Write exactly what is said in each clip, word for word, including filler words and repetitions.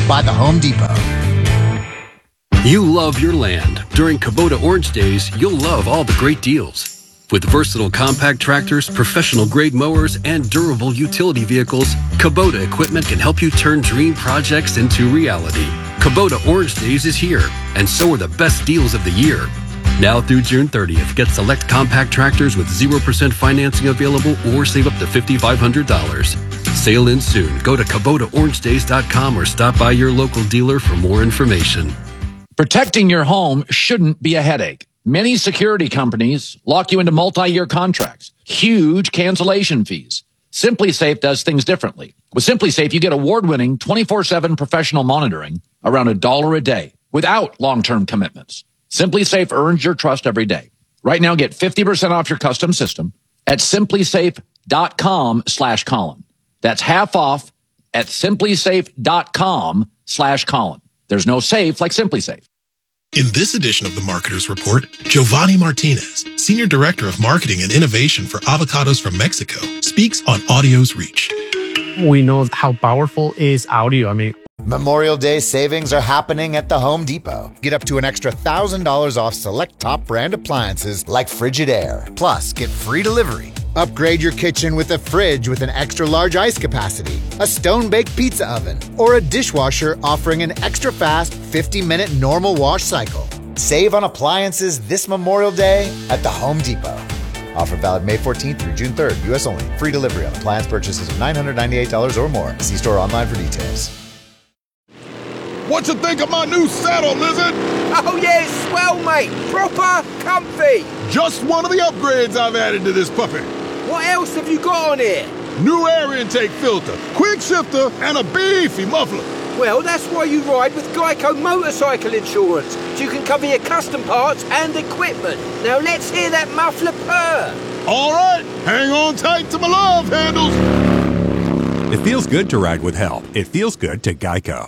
by the Home Depot. You love your land. During Kubota Orange Days, you'll love all the great deals. With versatile compact tractors, professional-grade mowers, and durable utility vehicles, Kubota equipment can help you turn dream projects into reality. Kubota Orange Days is here, and so are the best deals of the year. Now through June thirtieth, get select compact tractors with zero percent financing available or save up to five thousand five hundred dollars. Sale ends soon. Go to Kubota Orange Days dot com or stop by your local dealer for more information. Protecting your home shouldn't be a headache. Many security companies lock you into multi-year contracts, huge cancellation fees. SimpliSafe does things differently. With SimpliSafe, you get award-winning twenty-four seven professional monitoring around a dollar a day without long-term commitments. SimpliSafe earns your trust every day. Right now, get fifty percent off your custom system at SimpliSafe.com slash Colin. That's half off at SimpliSafe.com slash Colin. There's no safe like SimpliSafe. In this edition of the Marketer's Report, Giovanni Martinez, Senior Director of Marketing and Innovation for Avocados from Mexico, speaks on audio's reach. We know how powerful is audio. I mean, Memorial Day savings are happening at the Home Depot. Get up to an extra one thousand dollars off select top brand appliances like Frigidaire. Plus, get free delivery. Upgrade your kitchen with a fridge with an extra large ice capacity, a stone-baked pizza oven, or a dishwasher offering an extra fast fifty minute normal wash cycle. Save on appliances this Memorial Day at the Home Depot. Offer valid May fourteenth through June third, U S only. Free delivery on appliance purchases of nine hundred ninety-eight dollars or more. See store online for details. What you think of my new saddle, Lizard? Oh yeah, it's swell, mate. Proper comfy. Just one of the upgrades I've added to this puppy. What else have you got on here? New air intake filter, quick shifter, and a beefy muffler. Well, that's why you ride with Geico Motorcycle Insurance, so you can cover your custom parts and equipment. Now let's hear that muffler purr. All right, hang on tight to my love handles. It feels good to ride with help. It feels good to Geico.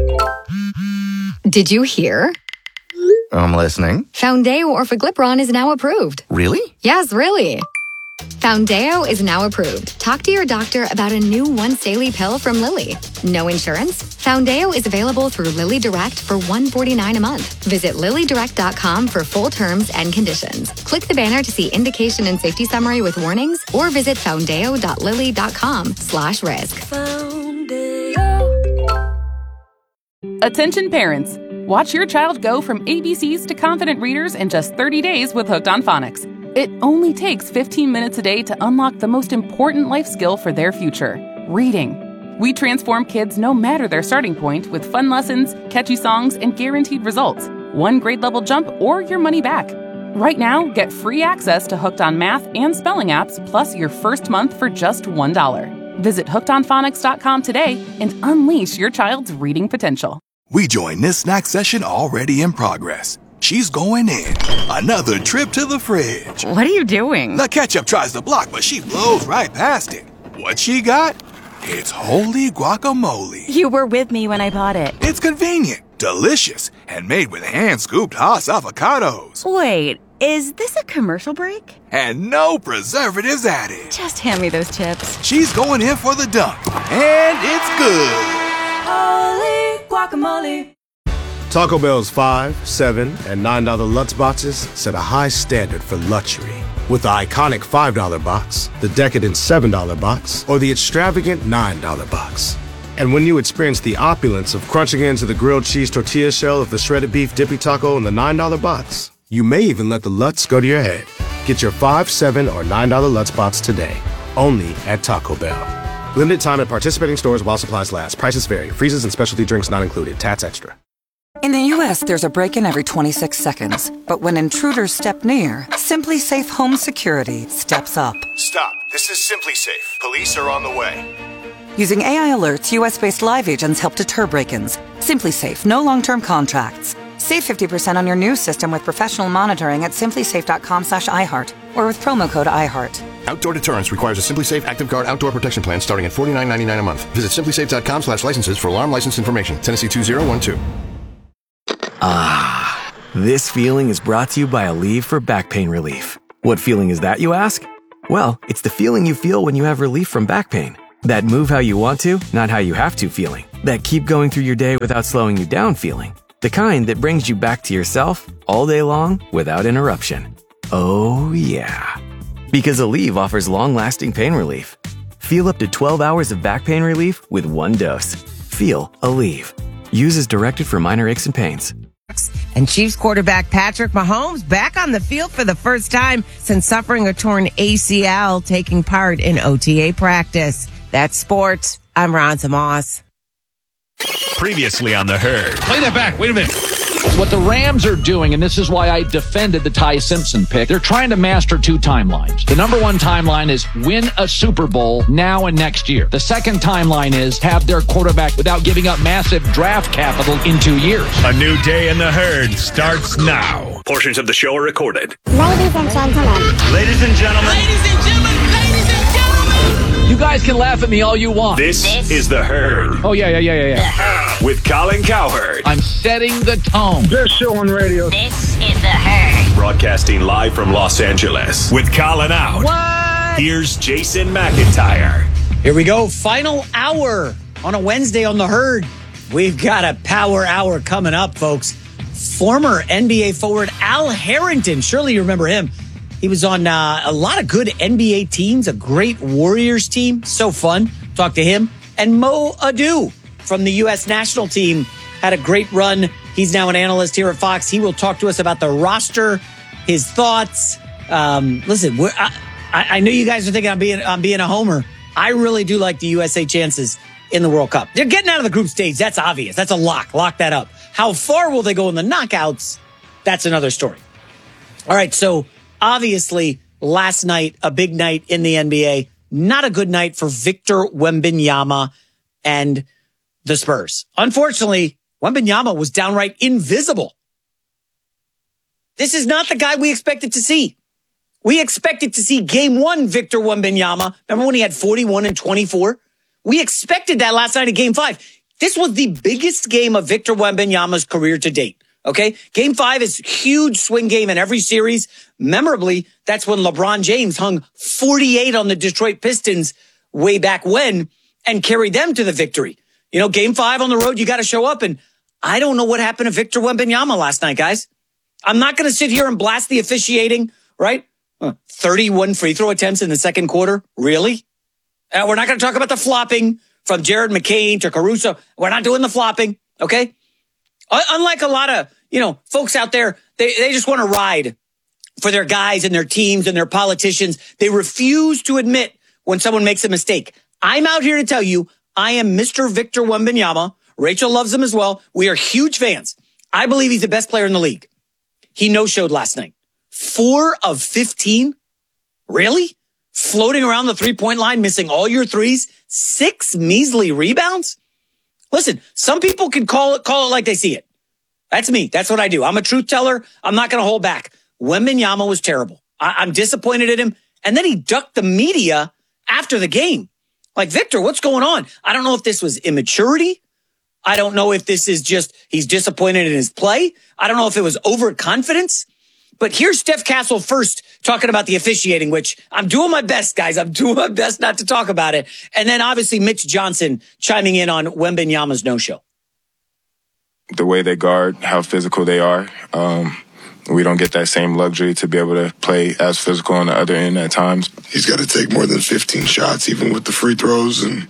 Did you hear? I'm listening. Foundeo Orforglipron is now approved. Really? Yes, really. Foundeo is now approved. Talk to your doctor about a new once daily pill from Lilly. No insurance? Foundeo is available through Lilly Direct for one hundred forty-nine dollars a month. Visit lilly direct dot com for full terms and conditions. Click the banner to see indication and safety summary with warnings or visit foundeo dot lilly dot com slash risk. Attention parents. Watch your child go from A B Cs to confident readers in just thirty days with Hooked on Phonics. It only takes fifteen minutes a day to unlock the most important life skill for their future, reading. We transform kids no matter their starting point with fun lessons, catchy songs, and guaranteed results. One grade level jump or your money back. Right now, get free access to Hooked on Math and Spelling apps plus your first month for just one dollar. Visit hooked on phonics dot com today and unleash your child's reading potential. We join this snack session already in progress. She's going in. Another trip to the fridge. What are you doing? The ketchup tries to block, but she blows right past it. What she got? It's holy guacamole. You were with me when I bought it. It's convenient, delicious, and made with hand-scooped Haas avocados. Wait, is this a commercial break? And no preservatives added. Just hand me those chips. She's going in for the dunk, and it's good. Holy guacamole. Taco Bell's five, seven, and nine dollar Lutz boxes set a high standard for luxury. With the iconic five dollar box, the decadent seven dollar box, or the extravagant nine dollar box. And when you experience the opulence of crunching into the grilled cheese tortilla shell of the shredded beef dippy taco in the nine dollar box, you may even let the Lutz go to your head. Get your five, seven, or nine dollar Lutz box today, only at Taco Bell. Limited time at participating stores while supplies last. Prices vary. Freezes and specialty drinks not included. Tats extra. In the U S, there's a break-in every twenty-six seconds. But when intruders step near, SimpliSafe Home Security steps up. Stop. This is SimpliSafe. Police are on the way. Using A I alerts, U S-based live agents help deter break-ins. SimpliSafe, no long-term contracts. Save fifty percent on your new system with professional monitoring at simplisafe dot com slash iHeart or with promo code iHeart. Outdoor deterrence requires a SimpliSafe Active Guard outdoor protection plan starting at forty-nine ninety-nine a month. Visit simplisafe dot com slash licenses for alarm license information. Tennessee two zero one two. Ah, this feeling is brought to you by Aleve for back pain relief. What feeling is that, you ask? Well, it's the feeling you feel when you have relief from back pain. That move how you want to, not how you have to feeling. That keep going through your day without slowing you down feeling. The kind that brings you back to yourself all day long without interruption. Oh, yeah. Because Aleve offers long-lasting pain relief. Feel up to twelve hours of back pain relief with one dose. Feel Aleve. Use as directed for minor aches and pains. And Chiefs quarterback Patrick Mahomes back on the field for the first time since suffering a torn A C L, taking part in O T A practice. That's sports. I'm Ronza Moss. Previously on The Herd. Play that back. Wait a minute. What the Rams are doing, and this is why I defended the Ty Simpson pick, they're trying to master two timelines. The number one timeline is win a Super Bowl now and next year. The second timeline is have their quarterback without giving up massive draft capital in two years. A new day in The Herd starts now. Portions of the show are recorded. Ladies and gentlemen. Ladies and gentlemen. Ladies and gentlemen. Ladies and gentlemen. You guys can laugh at me all you want. This, this is The Herd. Oh, yeah, yeah, yeah, yeah, yeah. With Colin Cowherd. I'm setting the tone. Best show on radio. This is The Herd. Broadcasting live from Los Angeles. With Colin out. What? Here's Jason McIntyre. Here we go. Final hour on a Wednesday on The Herd. We've got a power hour coming up, folks. Former N B A forward Al Harrington. Surely you remember him. He was on uh, a lot of good N B A teams, a great Warriors team. So fun. Talk to him. And Mo Adu from the U S national team had a great run. He's now an analyst here at Fox. He will talk to us about the roster, his thoughts. Um, listen, we're, I, I know you guys are thinking I'm being, I'm being a homer. I really do like the U S A chances in the World Cup. They're getting out of the group stage. That's obvious. That's a lock. Lock that up. How far will they go in the knockouts? That's another story. All right, so obviously, last night, a big night in the N B A. Not a good night for Victor Wembanyama and the Spurs. Unfortunately, Wembanyama was downright invisible. This is not the guy we expected to see. We expected to see game one Victor Wembanyama. Remember when he had forty-one and twenty-four? We expected that last night at game five. This was the biggest game of Victor Wembanyama's career to date. Okay. Game five is huge swing game in every series. Memorably, that's when LeBron James hung forty-eight on the Detroit Pistons way back when and carried them to the victory. You know, game five on the road, you got to show up. And I don't know what happened to Victor Wembanyama last night, guys. I'm not going to sit here and blast the officiating, right? Uh, thirty-one free throw attempts in the second quarter. Really? Uh, we're not going to talk about the flopping from Jared McCain to Caruso. We're not doing the flopping. Okay. Unlike a lot of, you know, folks out there, they, they just want to ride for their guys and their teams and their politicians. They refuse to admit when someone makes a mistake. I'm out here to tell you, I am Mister Victor Wembanyama. Rachel loves him as well. We are huge fans. I believe he's the best player in the league. He no-showed last night. Four of fifteen? Really? Floating around the three-point line, missing all your threes? Six measly rebounds? Listen, some people can call it, call it like they see it. That's me. That's what I do. I'm a truth teller. I'm not going to hold back. Wembanyama was terrible. I- I'm disappointed in him. And then he ducked the media after the game. Like, Victor, what's going on? I don't know if this was immaturity. I don't know if this is just he's disappointed in his play. I don't know if it was overconfidence. But here's Steph Castle first talking about the officiating, which I'm doing my best, guys. I'm doing my best not to talk about it. And then obviously Mitch Johnson chiming in on Wembanyama's no-show. The way they guard, how physical they are. Um, we don't get that same luxury to be able to play as physical on the other end at times. He's got to take more than fifteen shots, even with the free throws. And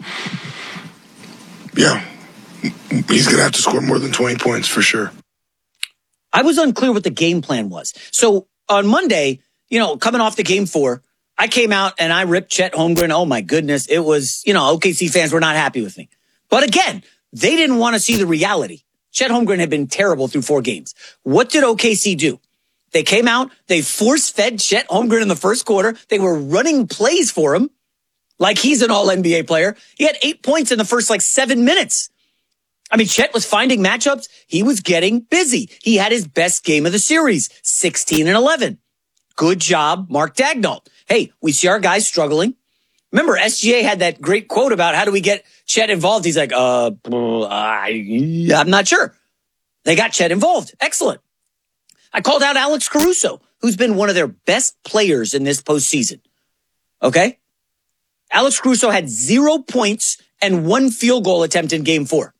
yeah, he's going to have to score more than twenty points for sure. I was unclear what the game plan was. So on Monday, you know, coming off the game four, I came out and I ripped Chet Holmgren. Oh my goodness. It was, you know, O K C fans were not happy with me. But again, they didn't want to see the reality. Chet Holmgren had been terrible through four games. What did O K C do? They came out, they force-fed Chet Holmgren in the first quarter. They were running plays for him like he's an all N B A player. He had eight points in the first like seven minutes. I mean, Chet was finding matchups. He was getting busy. He had his best game of the series, sixteen and eleven. Good job, Mark Daigneault. Hey, we see our guys struggling. Remember, S G A had that great quote about how do we get Chet involved? He's like, uh, I, I'm not sure. They got Chet involved. Excellent. I called out Alex Caruso, who's been one of their best players in this postseason. Okay? Alex Caruso had zero points and one field goal attempt in game four.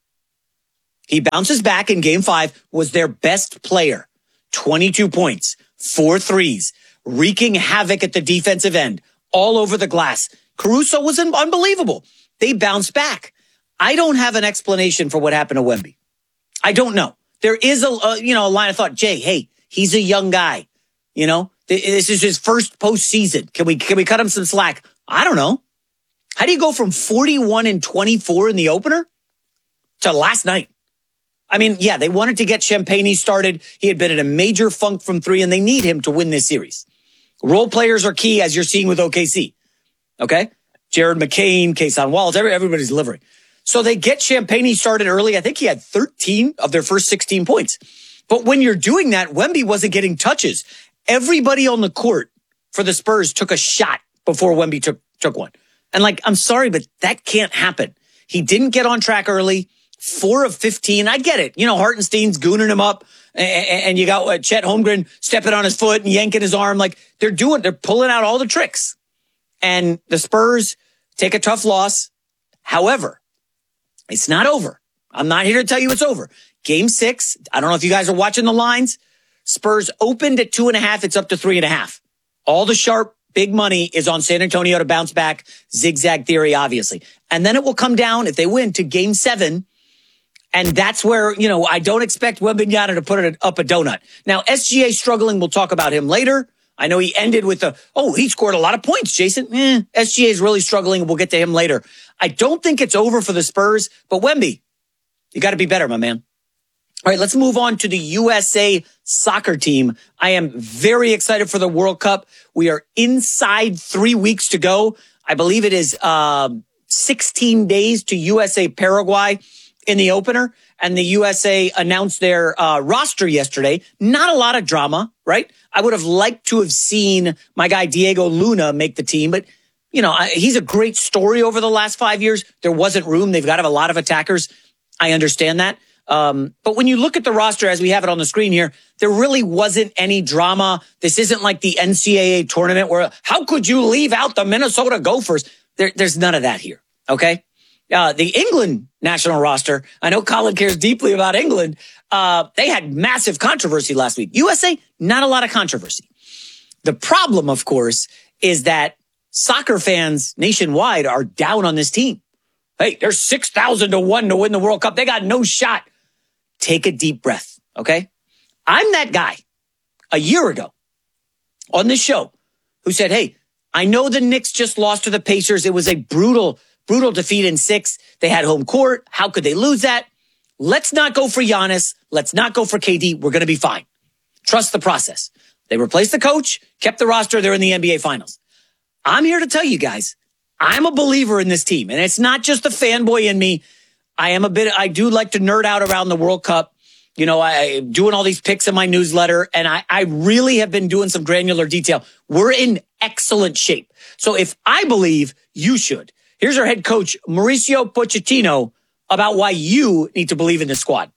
He bounces back in game five, was their best player. twenty-two points, four threes, wreaking havoc at the defensive end, all over the glass. Caruso was unbelievable. They bounced back. I don't have an explanation for what happened to Wemby. I don't know. There is a, a you know, a line of thought, Jay, hey, he's a young guy. You know, this is his first postseason. Can we, can we cut him some slack? I don't know. How do you go from forty-one and twenty-four in the opener to last night? I mean, yeah, they wanted to get Champagnie started. He had been in a major funk from three, and they need him to win this series. Role players are key, as you're seeing with O K C. Okay? Jared McCain, Kason Wallace, every, everybody's delivering. So they get Champagnie started early. I think he had thirteen of their first sixteen points. But when you're doing that, Wemby wasn't getting touches. Everybody on the court for the Spurs took a shot before Wemby took, took one. And like, I'm sorry, but that can't happen. He didn't get on track early. Four of fifteen. I get it. You know, Hartenstein's gooning him up, and, and you got uh, Chet Holmgren stepping on his foot and yanking his arm. Like, they're doing, they're pulling out all the tricks. And the Spurs take a tough loss. However, it's not over. I'm not here to tell you it's over. Game six. I don't know if you guys are watching the lines. Spurs opened at two and a half. It's up to three and a half. All the sharp big money is on San Antonio to bounce back. Zigzag theory, obviously. And then it will come down, if they win, to game seven. And that's where, you know, I don't expect Wembanyama to put it up a donut. Now, S G A struggling. We'll talk about him later. I know he ended with the, oh, he scored a lot of points, Jason. Eh, S G A is really struggling. We'll get to him later. I don't think it's over for the Spurs, but Wemby, you got to be better, my man. All right, let's move on to the U S A soccer team. I am very excited for the World Cup. We are inside three weeks to go. I believe it is uh, sixteen days to U S A Paraguay in the opener. And the U S A announced their uh, roster yesterday. Not a lot of drama, right? I would have liked to have seen my guy Diego Luna make the team, but you know, I, he's a great story over the last five years. There wasn't room. They've got to have a lot of attackers. I understand that. Um, but when you look at the roster as we have it on the screen here, there really wasn't any drama. This isn't like the N C double A tournament where, how could you leave out the Minnesota Gophers? There, there's none of that here. Okay. Uh, the England national roster, I know Colin cares deeply about England. Uh, they had massive controversy last week. U S A, not a lot of controversy. The problem, of course, is that soccer fans nationwide are down on this team. Hey, they're six thousand to one to win the World Cup. They got no shot. Take a deep breath, okay? I'm that guy a year ago on this show who said, hey, I know the Knicks just lost to the Pacers. It was a brutal, brutal defeat in six. They had home court. How could they lose that? Let's not go for Giannis. Let's not go for K D. We're going to be fine. Trust the process. They replaced the coach, kept the roster. They're in the N B A Finals. I'm here to tell you guys, I'm a believer in this team. And it's not just the fanboy in me. I am a bit, I do like to nerd out around the World Cup. You know, I doing all these picks in my newsletter, and I, I really have been doing some granular detail. We're in excellent shape. So if I believe, you should. Here's our head coach, Mauricio Pochettino, about why you need to believe in the squad.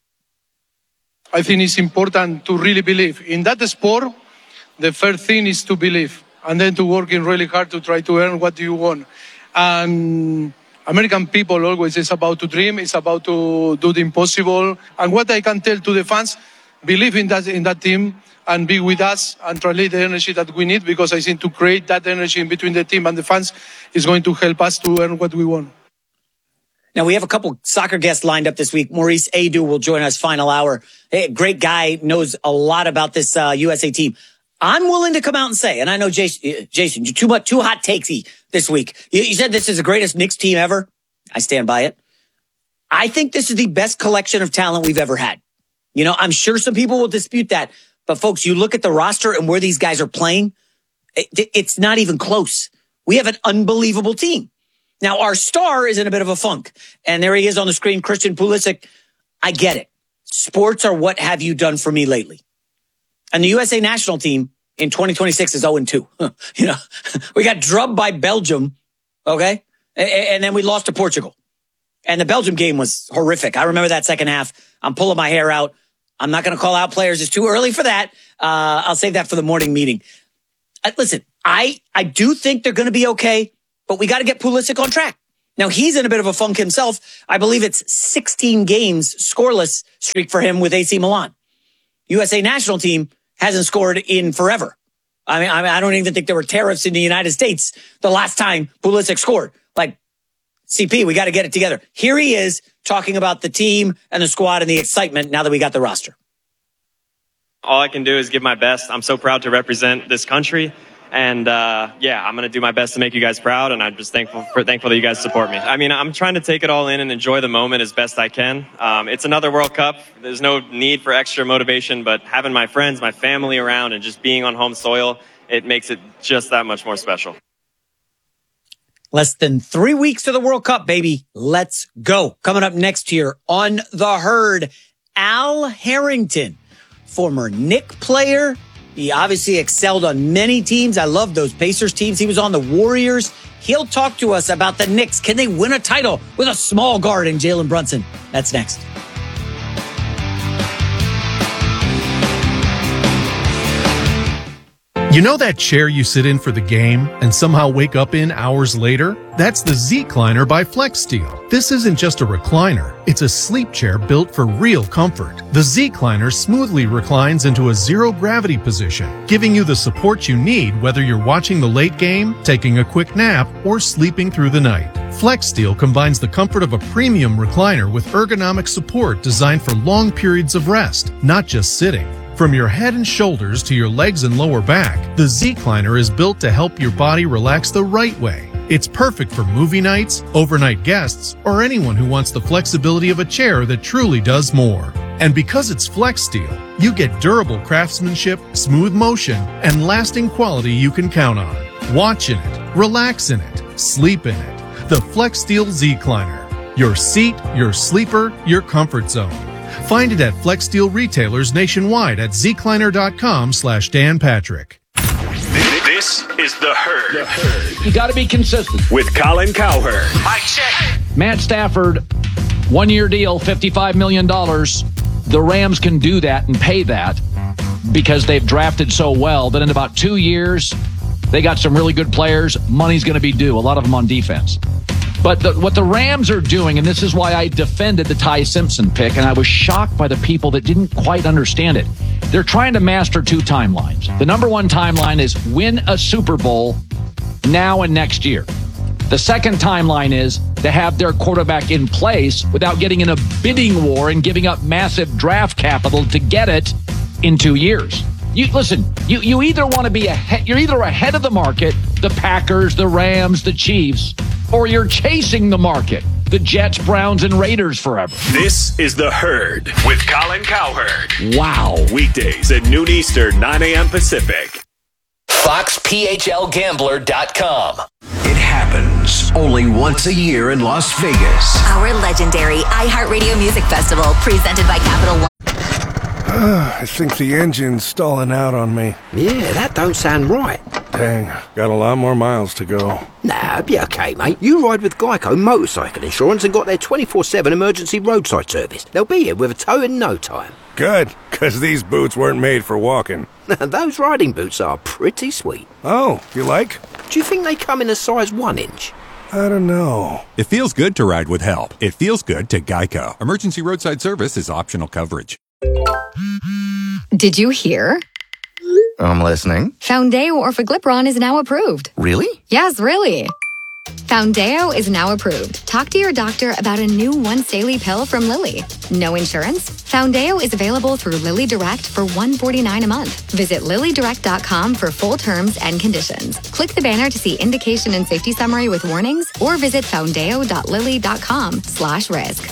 I think it's important to really believe. In that sport, the first thing is to believe, and then to working really hard to try to earn what you want. And American people always is about to dream, it's about to do the impossible. And what I can tell to the fans, believe in that in that team and be with us and translate the energy that we need, because I think to create that energy in between the team and the fans is going to help us to earn what we want. Now, we have a couple soccer guests lined up this week. Maurice Edu will join us final hour. Hey, great guy, knows a lot about this uh, U S A team. I'm willing to come out and say, and I know Jason, Jason, you're too much, too hot takesy this week. You, you said this is the greatest Knicks team ever. I stand by it. I think this is the best collection of talent we've ever had. You know, I'm sure some people will dispute that, but folks, you look at the roster and where these guys are playing, it, it's not even close. We have an unbelievable team. Now, our star is in a bit of a funk, and there he is on the screen, Christian Pulisic. I get it. Sports are what have you done for me lately. And the U S A national team in twenty twenty-six is oh and two. You know, we got drubbed by Belgium, okay? And then we lost to Portugal. And the Belgium game was horrific. I remember that second half. I'm pulling my hair out. I'm not going to call out players. It's too early for that. Uh, I'll save that for the morning meeting. Uh, listen, I, I do think they're going to be okay, but we got to get Pulisic on track. Now, he's in a bit of a funk himself. I believe it's sixteen games scoreless streak for him with A C Milan. U S A national team hasn't scored in forever. I mean, I mean, I don't even think there were tariffs in the United States the last time Pulisic scored. Like, C P, we got to get it together. Here he is talking about the team and the squad and the excitement now that we got the roster. All I can do is give my best. I'm so proud to represent this country. And, uh, yeah, I'm going to do my best to make you guys proud. And I'm just thankful for thankful that you guys support me. I mean, I'm trying to take it all in and enjoy the moment as best I can. Um, it's another World Cup. There's no need for extra motivation, but having my friends, my family around and just being on home soil, it makes it just that much more special. Less than three weeks to the World Cup, baby. Let's go. Coming up next here on The Herd, Al Harrington, former Knicks player. He obviously excelled on many teams. I love those Pacers teams. He was on the Warriors. He'll talk to us about the Knicks. Can they win a title with a small guard in Jalen Brunson? That's next. You know that chair you sit in for the game and somehow wake up in hours later? That's the Z-Cliner by FlexSteel. This isn't just a recliner. It's a sleep chair built for real comfort. The Z-Cliner smoothly reclines into a zero-gravity position, giving you the support you need whether you're watching the late game, taking a quick nap, or sleeping through the night. FlexSteel combines the comfort of a premium recliner with ergonomic support designed for long periods of rest, not just sitting. From your head and shoulders to your legs and lower back, the Z-Cliner is built to help your body relax the right way. It's perfect for movie nights, overnight guests, or anyone who wants the flexibility of a chair that truly does more. And because it's FlexSteel, you get durable craftsmanship, smooth motion, and lasting quality you can count on. Watch in it, relax in it, sleep in it. The FlexSteel Z-Cliner. Your seat, your sleeper, your comfort zone. Find it at FlexSteel retailers nationwide at zcliner.com slash Dan Patrick. This is The Herd. The Herd. You got to be consistent. With Colin Cowherd. My check. Matt Stafford, one-year deal, fifty-five million dollars. The Rams can do that and pay that because they've drafted so well that in about two years, they got some really good players. Money's going to be due, a lot of them on defense. But the, what the Rams are doing, and this is why I defended the Ty Simpson pick, and I was shocked by the people that didn't quite understand it. They're trying to master two timelines. The number one timeline is win a Super Bowl now and next year. The second timeline is to have their quarterback in place without getting in a bidding war and giving up massive draft capital to get it in two years. You listen, you, you either want to be ahead, you're either ahead of the market, the Packers, the Rams, the Chiefs, or you're chasing the market, the Jets, Browns, and Raiders forever. This is The Herd with Colin Cowherd. Wow. Weekdays at noon Eastern, nine a.m. Pacific. Fox P H L Gambler dot com. It happens only once a year in Las Vegas. Our legendary iHeartRadio Music Festival, presented by Capital One. I think the engine's stalling out on me. Yeah, that don't sound right. Dang, got a lot more miles to go. Nah, be okay, mate. You ride with Geico Motorcycle Insurance and got their twenty-four seven emergency roadside service. They'll be here with a tow in no time. Good, because these boots weren't made for walking. Those riding boots are pretty sweet. Oh, you like? Do you think they come in a size one inch? I don't know. It feels good to ride with help. It feels good to Geico. Emergency roadside service is optional coverage. Did you hear? I'm listening. Foundeo Orforglipron is now approved. Really? Yes, really. Foundeo is now approved. Talk to your doctor about a new once daily pill from Lilly. No insurance? Foundeo is available through Lilly Direct for one hundred forty-nine dollars a month. Visit lilly direct dot com for full terms and conditions. Click the banner to see indication and safety summary with warnings, or visit foundeo dot lilly dot com slash risk.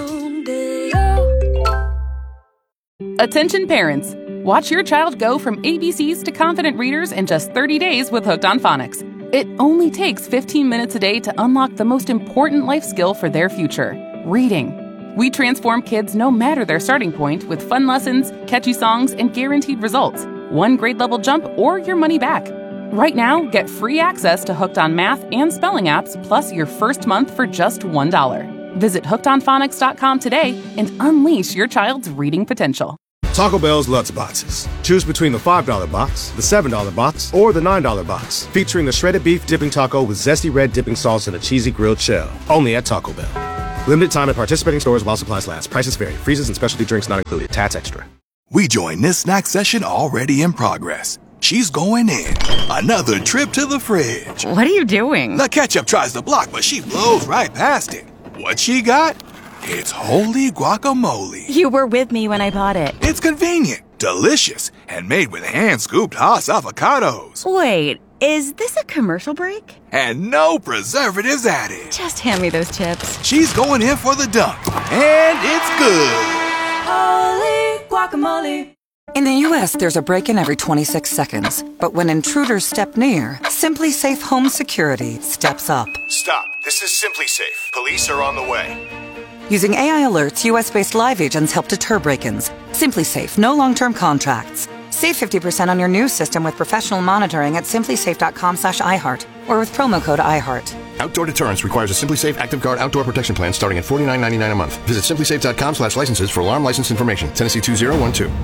Attention parents. Watch your child go from A B Cs to confident readers in just thirty days with Hooked on Phonics. It only takes fifteen minutes a day to unlock the most important life skill for their future, reading. We transform kids no matter their starting point with fun lessons, catchy songs, and guaranteed results. One grade level jump or your money back. Right now, get free access to Hooked on Math and Spelling apps, plus your first month for just one dollar. Visit hooked on phonics dot com today and unleash your child's reading potential. Taco Bell's Lutz Boxes. Choose between the five dollar box, the seven dollar box, or the nine dollar box, featuring a shredded beef dipping taco with zesty red dipping sauce and a cheesy grilled shell. Only at Taco Bell. Limited time at participating stores while supplies last. Prices vary. Freezes and specialty drinks not included. Tats extra. We join this snack session already in progress. She's going in. Another trip to the fridge. What are you doing? The ketchup tries to block, but she blows right past it. What she got? It's holy guacamole. You were with me when I bought it. It's convenient, delicious, and made with hand-scooped Haas avocados. Wait, is this a commercial break? And no preservatives added. Just hand me those chips. She's going in for the dunk, and it's good. Holy guacamole. In the U S, there's a break-in every twenty-six seconds. But when intruders step near, Simply Safe Home Security steps up. Stop. This is Simply Safe. Police are on the way. Using A I alerts, U S-based live agents help deter break-ins. Simply Safe, no long-term contracts. Save fifty percent on your new system with professional monitoring at simplysafe.com slash iHeart or with promo code iHeart. Outdoor deterrence requires a Simply Safe Active Guard outdoor protection plan starting at forty-nine ninety-nine a month. Visit simplysafe.com slash licenses for alarm license information. Tennessee two zero one two.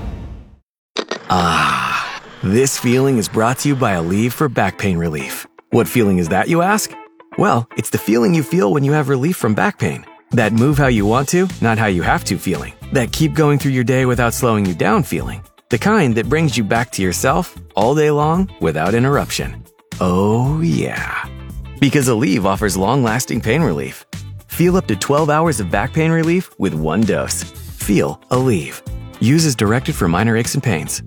Ah, this feeling is brought to you by Aleve for back pain relief. What feeling is that, you ask? Well, it's the feeling you feel when you have relief from back pain. That move how you want to, not how you have to feeling. That keep going through your day without slowing you down feeling. The kind that brings you back to yourself all day long without interruption. Oh, yeah. Because Aleve offers long-lasting pain relief. Feel up to twelve hours of back pain relief with one dose. Feel Aleve. Use as directed for minor aches and pains.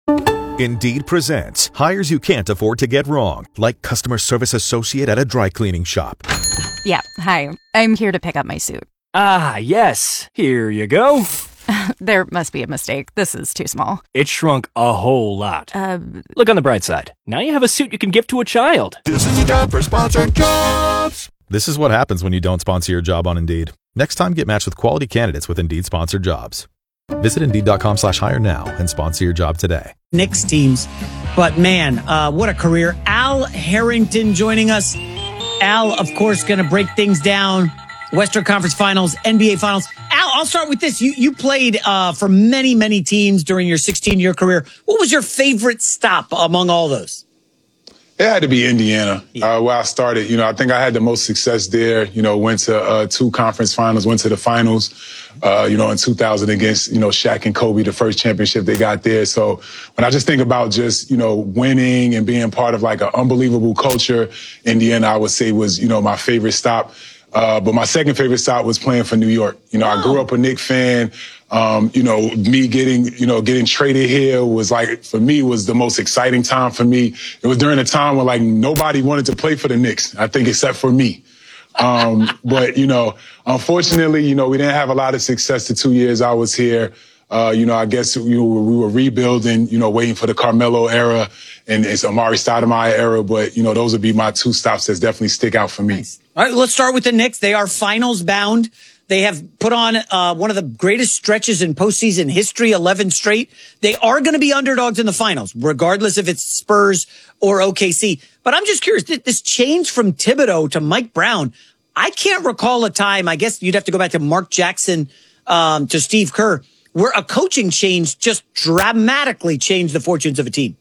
Indeed presents hires you can't afford to get wrong, like customer service associate at a dry cleaning shop. Yeah, hi. I'm here to pick up my suit. Ah, yes. Here you go. There must be a mistake. This is too small. It shrunk a whole lot. Uh, Look on the bright side. Now you have a suit you can give to a child. This is the time for sponsored jobs. This is what happens when you don't sponsor your job on Indeed. Next time, get matched with quality candidates with Indeed sponsored jobs. Visit Indeed.com slash hire now and sponsor your job today. Knicks teams. But man, uh, what a career. Al Harrington joining us. Al, of course, going to break things down. Western Conference Finals, N B A Finals. Al, I'll start with this. You you played uh, for many, many teams during your sixteen-year career. What was your favorite stop among all those? It had to be Indiana, uh, where I started. You know, I think I had the most success there. You know, went to uh, two conference finals, went to the finals, uh, you know, in two thousand against, you know, Shaq and Kobe, the first championship they got there. So when I just think about just, you know, winning and being part of like an unbelievable culture, Indiana, I would say was, you know, my favorite stop. Uh, but my second favorite stop was playing for New York. You know, I grew up a Knicks fan. Um, you know, me getting, you know, getting traded here was like, for me, was the most exciting time for me. It was during a time when like nobody wanted to play for the Knicks, I think, except for me. Um, but, you know, unfortunately, you know, we didn't have a lot of success the two years I was here. Uh, you know, I guess you know, we were rebuilding, you know, waiting for the Carmelo era and it's Amari Stoudemire era. But, you know, those would be my two stops that definitely stick out for me. Nice. All right, let's start with the Knicks. They are finals bound. They have put on uh, one of the greatest stretches in postseason history, eleven straight. They are going to be underdogs in the finals, regardless if it's Spurs or O K C. But I'm just curious, this change from Thibodeau to Mike Brown, I can't recall a time, I guess you'd have to go back to Mark Jackson, um, to Steve Kerr, where a coaching change just dramatically changed the fortunes of a team.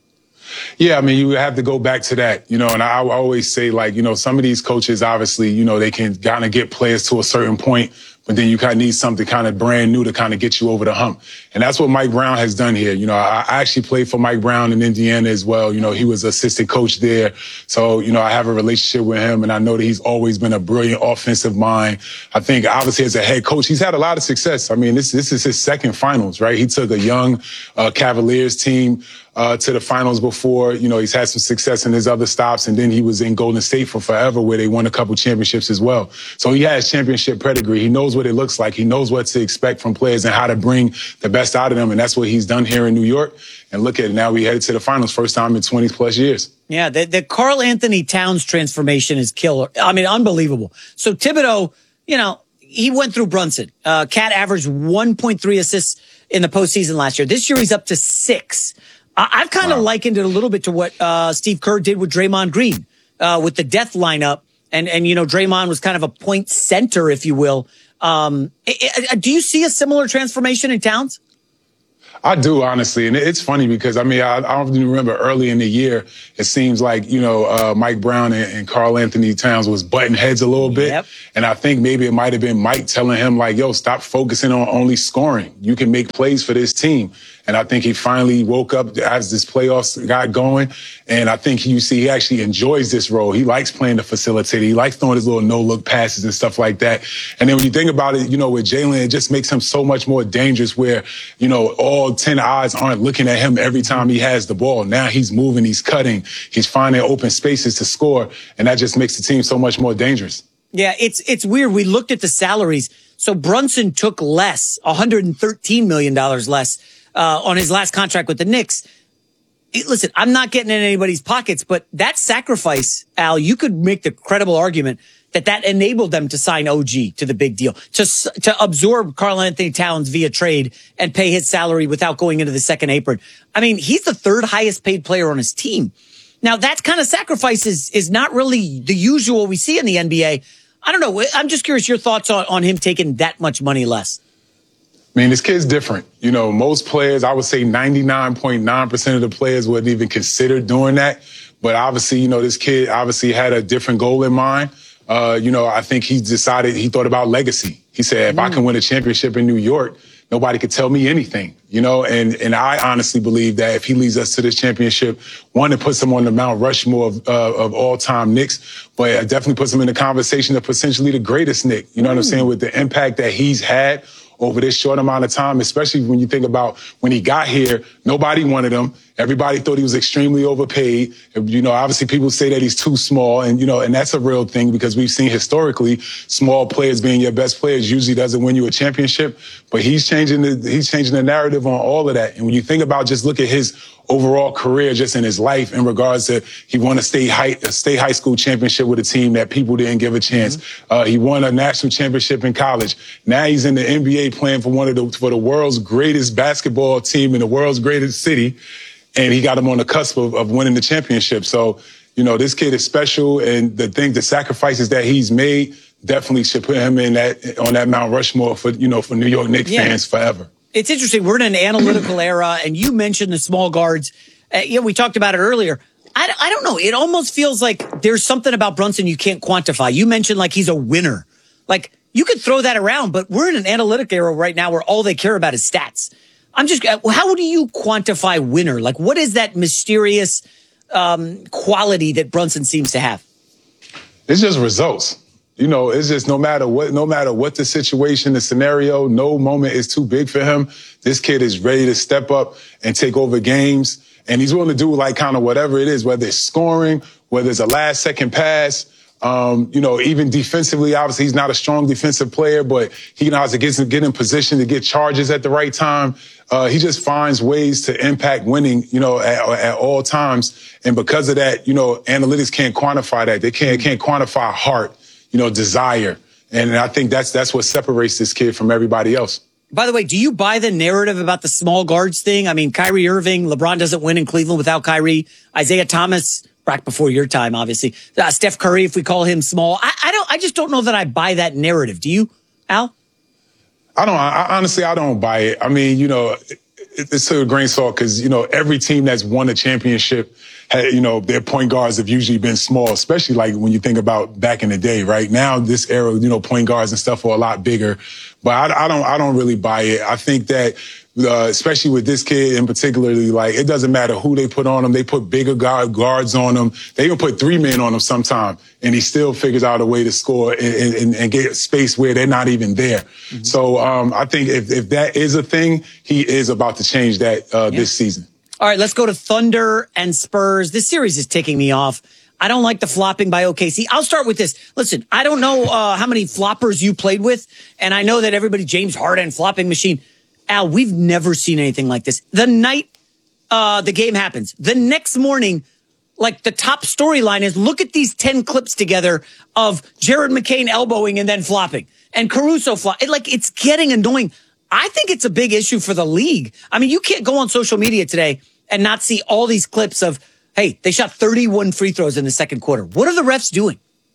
Yeah, I mean, you have to go back to that, you know, and I always say, like, you know, some of these coaches, obviously, you know, they can kind of get players to a certain point, but then you kind of need something kind of brand new to kind of get you over the hump. And that's what Mike Brown has done here. You know, I actually played for Mike Brown in Indiana as well. You know, he was assistant coach there. So, you know, I have a relationship with him and I know that he's always been a brilliant offensive mind. I think obviously as a head coach, he's had a lot of success. I mean, this, this is his second finals, right? He took a young uh, Cavaliers team Uh, to the finals before. You know, he's had some success in his other stops, and then he was in Golden State for forever where they won a couple championships as well. So he has championship pedigree. He knows what it looks like. He knows what to expect from players and how to bring the best out of them, and that's what he's done here in New York. And look at it, now we headed to the finals, first time in twenty plus years. Yeah, the, the Karl Anthony Towns transformation is killer. I mean, unbelievable. So Thibodeau, you know, he went through Brunson. Uh, Cat averaged one point three assists in the postseason last year. This year he's up to six. I've kind of wow. likened it a little bit to what uh, Steve Kerr did with Draymond Green uh, with the death lineup. And, and, you know, Draymond was kind of a point center, if you will. Um, it, it, do you see a similar transformation in Towns? I do, honestly. And it's funny because, I mean, I, I don't even remember early in the year, it seems like, you know, uh, Mike Brown and, and Karl Anthony Towns was butting heads a little bit. Yep. And I think maybe it might have been Mike telling him, like, yo, stop focusing on only scoring. You can make plays for this team. And I think he finally woke up as this playoffs got going. And I think you see he actually enjoys this role. He likes playing the facilitator. He likes throwing his little no-look passes and stuff like that. And then when you think about it, you know, with Jalen, it just makes him so much more dangerous where, you know, all ten eyes aren't looking at him every time he has the ball. Now he's moving, he's cutting, he's finding open spaces to score. And that just makes the team so much more dangerous. Yeah, it's it's weird. We looked at the salaries. So Brunson took less, one hundred thirteen million dollars less uh, on his last contract with the Knicks. It, listen, I'm not getting in anybody's pockets, but that sacrifice, Al, you could make the credible argument that that enabled them to sign O G to the big deal, to to absorb Karl Anthony Towns via trade and pay his salary without going into the second apron. I mean, he's the third highest paid player on his team. Now, that kind of sacrifice is, is not really the usual we see in the N B A. I don't know. I'm just curious your thoughts on, on him taking that much money less. I mean, this kid's different. You know, most players, I would say ninety-nine point nine percent of the players wouldn't even consider doing that. But obviously, you know, this kid obviously had a different goal in mind. Uh, you know, I think he decided, he thought about legacy. He said, if mm. I can win a championship in New York, nobody could tell me anything, you know, and, and I honestly believe that if he leads us to this championship, one, it puts him on the Mount Rushmore of, uh, of all-time Knicks, but it definitely puts him in the conversation of potentially the greatest Knick. You know mm. what I'm saying? With the impact that he's had over this short amount of time, especially when you think about when he got here, nobody wanted him. Everybody thought he was extremely overpaid. You know, obviously people say that he's too small, and, you know, and that's a real thing because we've seen historically small players being your best players usually doesn't win you a championship. But he's changing the, he's changing the narrative on all of that. And when you think about just look at his overall career just in his life in regards to he won a state high, a state high school championship with a team that people didn't give a chance. Mm-hmm. Uh, he won a national championship in college. Now he's in the N B A playing for one of the, for the world's greatest basketball team in the world's greatest city. And he got him on the cusp of, of winning the championship. So, you know, this kid is special, and the thing, the sacrifices that he's made definitely should put him in that, on that Mount Rushmore for, you know, for New York Knicks yeah. fans forever. It's interesting. We're in an analytical era, and you mentioned the small guards. Uh, yeah, we talked about it earlier. I, I don't know. It almost feels like there's something about Brunson you can't quantify. You mentioned like he's a winner. Like you could throw that around, but we're in an analytic era right now where all they care about is stats. I'm just, how do you quantify winner? Like, what is that mysterious um, quality that Brunson seems to have? It's just results. You know, it's just no matter what, no matter what the situation, the scenario, no moment is too big for him. This kid is ready to step up and take over games. And he's willing to do like kind of whatever it is, whether it's scoring, whether it's a last second pass. Um, you know, even defensively, obviously he's not a strong defensive player, but he knows how to get, get in position to get charges at the right time. Uh, he just finds ways to impact winning, you know, at, at all times. And because of that, you know, analytics can't quantify that. They can't, can't quantify heart, you know, desire. And I think that's, that's what separates this kid from everybody else. By the way, do you buy the narrative about the small guards thing? I mean, Kyrie Irving, LeBron doesn't win in Cleveland without Kyrie. Isaiah Thomas, back before your time, obviously. Uh, Steph Curry, if we call him small. I, I don't, I just don't know that I buy that narrative. Do you, Al? I don't, I, honestly, I don't buy it. I mean, you know, it, it's to a grain of salt because, you know, every team that's won a championship, had, you know, their point guards have usually been small, especially like when you think about back in the day, right? Now, this era, you know, point guards and stuff are a lot bigger. But I, I don't, I don't really buy it. I think that, Uh, especially with this kid in particularly, like, it doesn't matter who they put on him. They put bigger guard, guards on him. They even put three men on him sometime, and he still figures out a way to score and, and, and get space where they're not even there. Mm-hmm. So um, I think if, if that is a thing, he is about to change that uh, yeah. this season. All right, let's go to Thunder and Spurs. This series is ticking me off. I don't like the flopping by O K C. I'll start with this. Listen, I don't know uh, how many floppers you played with, and I know that everybody, James Harden, flopping machine. Al, we've never seen anything like this. The night uh, the game happens, the next morning, like the top storyline is look at these ten clips together of Jared McCain elbowing and then flopping and Caruso flop. It, like, it's getting annoying. I think it's a big issue for the league. I mean, you can't go on social media today and not see all these clips of, hey, they shot thirty-one free throws in the second quarter. What are the refs doing?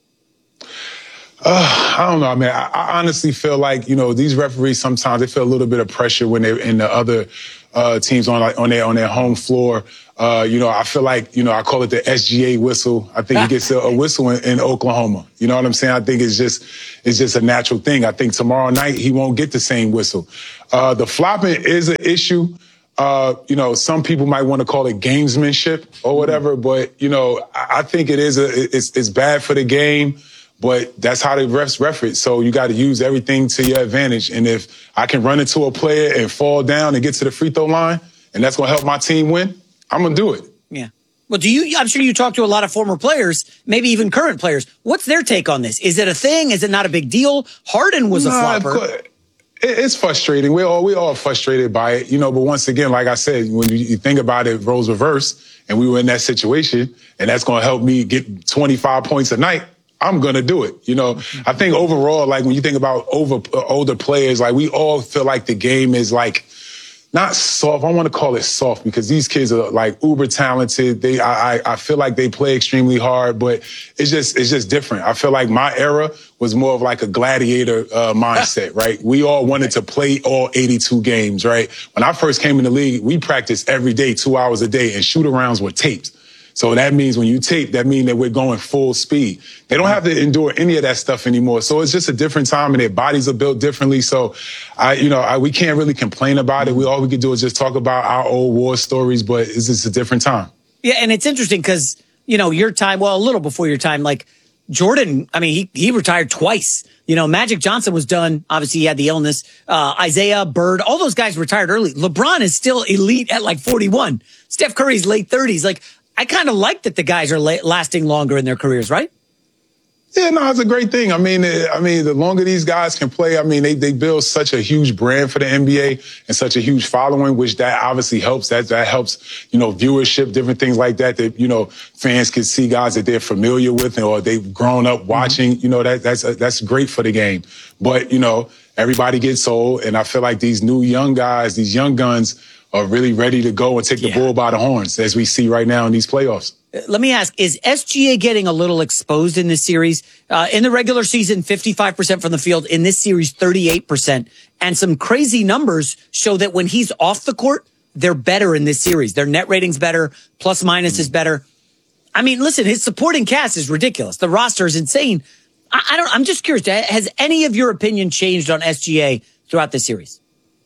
Uh, I don't know, man. I, I honestly feel like, you know, these referees sometimes they feel a little bit of pressure when they're in the other uh, teams on like, on their on their home floor. Uh, you know, I feel like, you know, I call it the S G A whistle. I think he gets a, a whistle in, in Oklahoma. You know what I'm saying? I think it's just it's just a natural thing. I think tomorrow night he won't get the same whistle. Uh, the flopping is an issue. Uh, you know, some people might want to call it gamesmanship or whatever, but, you know, I, I think it is a, it's, it's bad for the game, but that's how the refs ref it. So you got to use everything to your advantage. And if I can run into a player and fall down and get to the free throw line, and that's going to help my team win, I'm going to do it. Yeah. Well, do you, I'm sure you talk to a lot of former players, maybe even current players. What's their take on this? Is it a thing? Is it not a big deal? Harden was nah, a flopper. It's frustrating. We're all, we're all frustrated by it, you know, but once again, like I said, when you think about it, roles reverse, and we were in that situation, and that's going to help me get twenty-five points a night, I'm going to do it. You know, I think overall, like when you think about over uh, older players, like we all feel like the game is like, not soft. I want to call it soft because these kids are like uber talented. They, I, I feel like they play extremely hard, but it's just, it's just different. I feel like my era was more of like a gladiator uh, mindset, right? We all wanted to play all eighty-two games, right? When I first came in the league, we practiced every day, two hours a day, and shoot-arounds were taped. So that means when you tape, that means that we're going full speed. They don't have to endure any of that stuff anymore. So it's just a different time, and their bodies are built differently. So I, you know, I, we can't really complain about it. We all we can do is just talk about our old war stories, but it's just a different time. Yeah, and it's interesting because, you know, your time, well, a little before your time, like Jordan, I mean, he, he retired twice. You know, Magic Johnson was done. Obviously, he had the illness. Uh, Isaiah, Bird, all those guys retired early. LeBron is still elite at like forty-one. Steph Curry's late thirties. Like, I kind of like that the guys are la- lasting longer in their careers, right? Yeah, no, it's a great thing. I mean, I mean, the longer these guys can play, I mean, they, they build such a huge brand for the N B A and such a huge following, which that obviously helps. That that helps, you know, viewership, different things like that. That you know, fans can see guys that they're familiar with or they've grown up watching. Mm-hmm. You know, that that's that's great for the game. But you know, everybody gets old, and I feel like these new young guys, these young guns, are really ready to go and take the yeah. bull by the horns, as we see right now in these playoffs. Let me ask, is S G A getting a little exposed in this series? Uh, in the regular season, fifty-five percent from the field. In this series, thirty-eight percent. And some crazy numbers show that when he's off the court, they're better in this series. Their net rating's better, plus minus mm-hmm. is better. I mean, listen, his supporting cast is ridiculous. The roster is insane. I, I don't, I'm just curious, has any of your opinion changed on S G A throughout this series?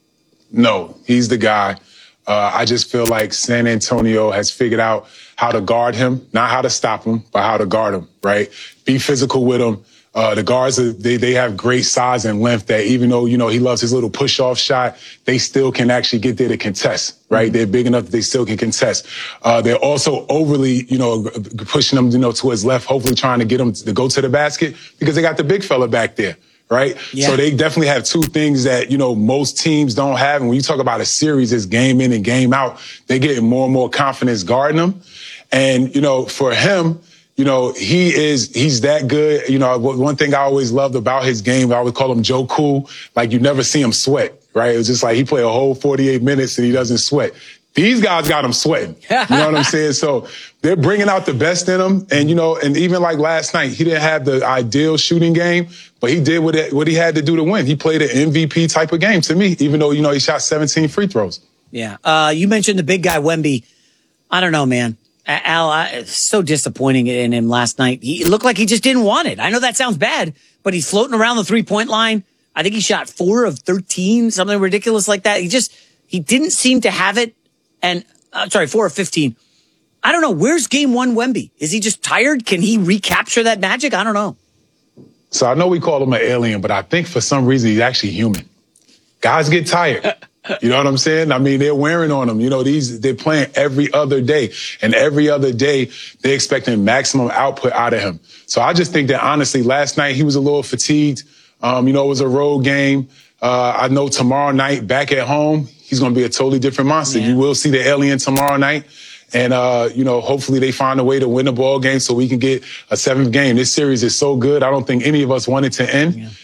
No, he's the guy. Uh, I just feel like San Antonio has figured out how to guard him, not how to stop him, but how to guard him, right? Be physical with him. Uh, the guards, are, they, they have great size and length that even though, you know, he loves his little push-off shot, they still can actually get there to contest, right? Mm-hmm. They're big enough that they still can contest. Uh, they're also overly, you know, pushing them, you know, to his left, hopefully trying to get him to go to the basket because they got the big fella back there. Right. Yeah. So they definitely have two things that, you know, most teams don't have. And when you talk about a series, it's game in and game out. They get more and more confidence guarding them. And, you know, for him, you know, he is, he's that good. You know, one thing I always loved about his game, I always call him Joe Cool. Like you never see him sweat, right? It was just like he played a whole forty-eight minutes and he doesn't sweat. These guys got him sweating. You know what I'm saying? So they're bringing out the best in him. And, you know, and even like last night, he didn't have the ideal shooting game, but he did what, it, what he had to do to win. He played an M V P type of game to me, even though, you know, he shot seventeen free throws. Yeah. Uh, you mentioned the big guy, Wemby. I don't know, man. Al, I, so disappointing in him last night. He looked like he just didn't want it. I know that sounds bad, but he's floating around the three-point line. I think he shot four of thirteen, something ridiculous like that. He just, he didn't seem to have it. And, uh, sorry, four of fifteen. I don't know. Where's game one Wemby? Is he just tired? Can he recapture that magic? I don't know. So I know we call him an alien, but I think for some reason he's actually human. Guys get tired. You know what I'm saying? I mean, they're wearing on him. You know, these, they're playing every other day. And every other day, they're expecting maximum output out of him. So I just think that, honestly, last night he was a little fatigued. Um, you know, it was a road game. Uh, I know tomorrow night, back at home, he's going to be a totally different monster. Yeah. You will see the alien tomorrow night. And, uh, you know, hopefully they find a way to win the ball game so we can get a seventh game. This series is so good. I don't think any of us want it to end. Yeah.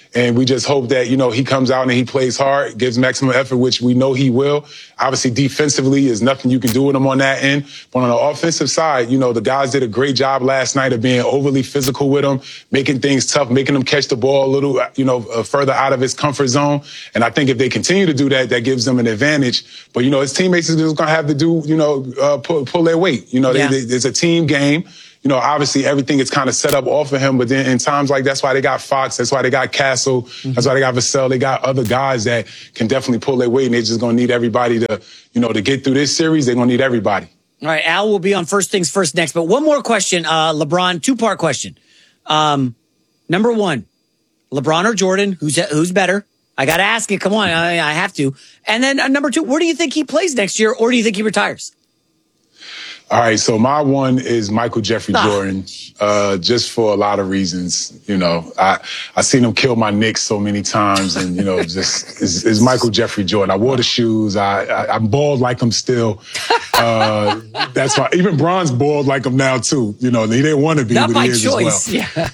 And we just hope that, you know, he comes out and he plays hard, gives maximum effort, which we know he will. Obviously, defensively, there's nothing you can do with him on that end. But on the offensive side, you know, the guys did a great job last night of being overly physical with him, making things tough, making him catch the ball a little, you know, uh, further out of his comfort zone. And I think if they continue to do that, that gives them an advantage. But, you know, his teammates are just going to have to do, you know, uh, pull, pull their weight. You know, Yeah. they, they, it's a team game. You know, obviously everything is kind of set up off of him, but then in times like that's why they got Fox, that's why they got Castle, mm-hmm. that's why they got Vassell, they got other guys that can definitely pull their weight, and they're just going to need everybody to, you know, to get through this series, they're going to need everybody. All right, Al will be on First Things First next, but one more question, uh, LeBron, two-part question. Um, number one, LeBron or Jordan, who's who's better? I got to ask you, come on, I, I have to. And then uh, number two, where do you think he plays next year, or do you think he retires? All right, so my one is Michael Jeffrey Jordan, uh, just for a lot of reasons. You know, I I seen him kill my Knicks so many times, and you know, just is, is Michael Jeffrey Jordan. I wore the shoes. I, I I'm bald like him still. Uh, that's why even Bron's bald like him now too. You know, he didn't want to be, Not but by he is choice. as well.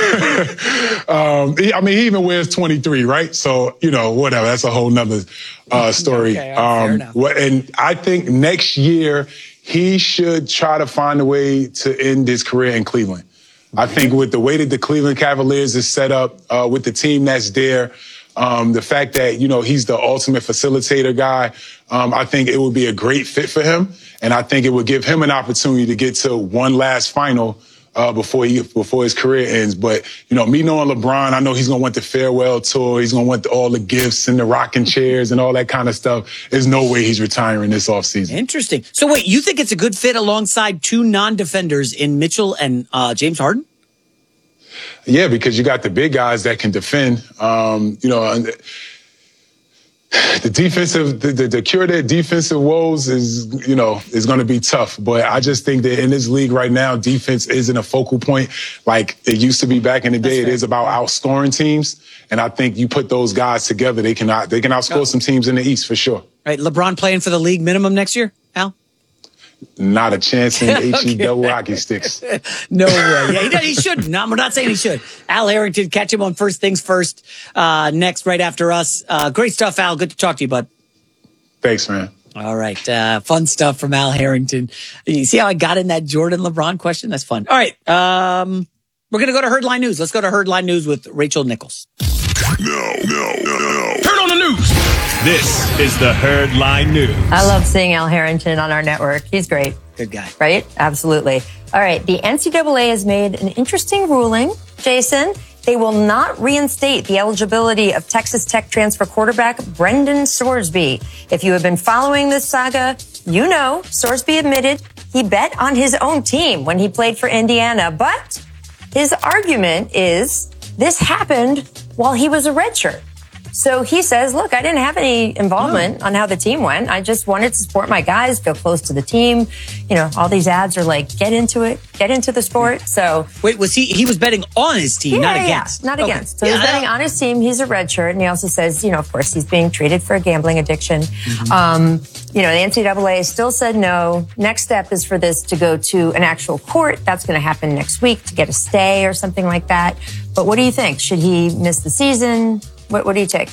Yeah. um, he, I mean, he even wears twenty-three, right? So you know, whatever. That's a whole nother uh, story. Okay, right, fair um, enough. what, and I think next year, he should try to find a way to end his career in Cleveland. I think with the way that the Cleveland Cavaliers is set up, uh, with the team that's there, um, the fact that, you know, he's the ultimate facilitator guy, um, I think it would be a great fit for him. And I think it would give him an opportunity to get to one last final Uh, before he before his career ends. But, you know, me knowing LeBron, I know he's going to want the farewell tour. He's going to want the, all the gifts and the rocking chairs and all that kind of stuff. There's no way he's retiring this offseason. Interesting. So wait, you think it's a good fit alongside two non-defenders in Mitchell and uh, James Harden? Yeah, because you got the big guys that can defend. Um, you know, and the defensive, the, the, the cure their defensive woes is, you know, is going to be tough. But I just think that in this league right now, defense isn't a focal point like it used to be back in the day. It is about outscoring teams. And I think you put those guys together, they can, out, they can outscore some teams in the East for sure. Right. LeBron playing for the league minimum next year, Al? Not a chance in H E double hockey sticks. No way. Yeah, he, he shouldn't. No, we're not saying he should. Al Harrington, catch him on First Things First. Uh, next, right after us. Uh, great stuff, Al. Good to talk to you, bud. Thanks, man. All right. Uh, fun stuff from Al Harrington. You see how I got in that Jordan LeBron question? That's fun. All right. Um, we're going to go to Herdline News. Let's go to Herdline News with Rachel Nichols. No, no, no, no. Heard on the news. This is the Herdline News. I love seeing Al Harrington on our network. He's great. Good guy. Right? Absolutely. All right. The N C double A has made an interesting ruling, Jason. They will not reinstate the eligibility of Texas Tech transfer quarterback Brendan Sorsby. If you have been following this saga, you know Sorsby admitted he bet on his own team when he played for Indiana. But his argument is this happened while he was a redshirt. So he says, look, I didn't have any involvement no. on how the team went. I just wanted to support my guys, feel close to the team. You know, all these ads are like, get into it, get into the sport. So wait, was he, he was betting on his team, yeah, not yeah, against? Not okay. against. So yeah, he's betting on his team. He's a redshirt. And he also says, you know, of course, he's being treated for a gambling addiction. Mm-hmm. Um, you know, the N C double A still said no. Next step is for this to go to an actual court. That's going to happen next week to get a stay or something like that. But what do you think? Should he miss the season? What, what do you take?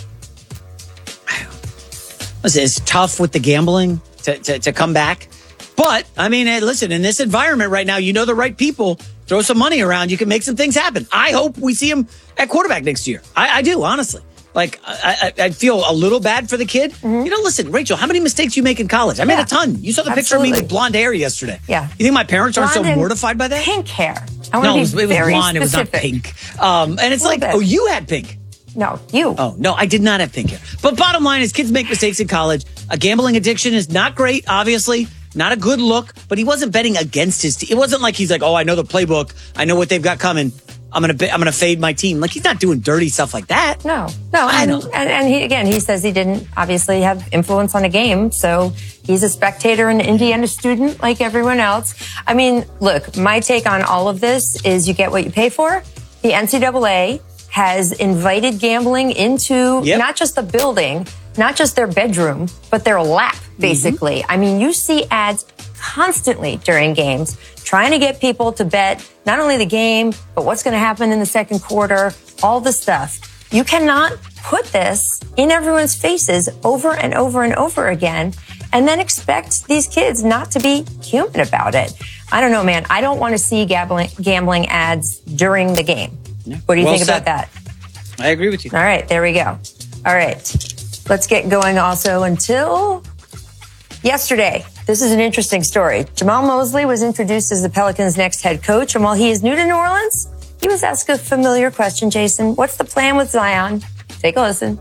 It's tough with the gambling to, to, to come back. But, I mean, hey, listen, in this environment right now, you know the right people. Throw some money around. You can make some things happen. I hope we see him at quarterback next year. I, I do, honestly. Like, I, I, I feel a little bad for the kid. Mm-hmm. You know, listen, Rachel, how many mistakes you make in college? I made yeah, a ton. You saw the picture absolutely. of me with blonde hair yesterday. Yeah. You think my parents aren't so mortified by that? Pink hair. I want no, to be it was, it was very blonde. specific. It was not pink. Um, and it's like, bit. oh, you had pink. No, you. Oh, no, I did not have pink hair. But bottom line is kids make mistakes in college. A gambling addiction is not great, obviously. Not a good look, but he wasn't betting against his team. It wasn't like he's like, oh, I know the playbook. I know what they've got coming. I'm going to I'm gonna fade my team. Like, he's not doing dirty stuff like that. No, no. I and, know. And, and he, again, he says he didn't obviously have influence on a game. So he's a spectator and an Indiana student like everyone else. I mean, look, my take on all of this is you get what you pay for. The N C double A has invited gambling into yep. not just the building, not just their bedroom, but their lap, basically. Mm-hmm. I mean, you see ads constantly during games trying to get people to bet not only the game, but what's going to happen in the second quarter, all the stuff. You cannot put this in everyone's faces over and over and over again and then expect these kids not to be human about it. I don't know, man. I don't want to see gambling, gambling ads during the game. Yeah. What do you Well think said. about that? I agree with you. All right, there we go. All right, let's get going also until yesterday. This is an interesting story. Jamal Mosley was introduced as the Pelicans' next head coach, and while he is new to New Orleans, he was asked a familiar question, Jason. What's the plan with Zion? Take a listen.